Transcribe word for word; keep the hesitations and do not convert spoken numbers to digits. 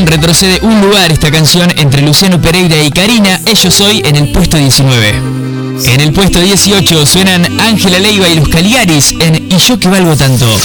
retrocede un lugar esta canción entre Luciano Pereira y Karina, Ellos Soy, en el puesto diecinueve. En el puesto dieciocho suenan Ángela Leiva y los Caligaris en Y yo que valgo tanto.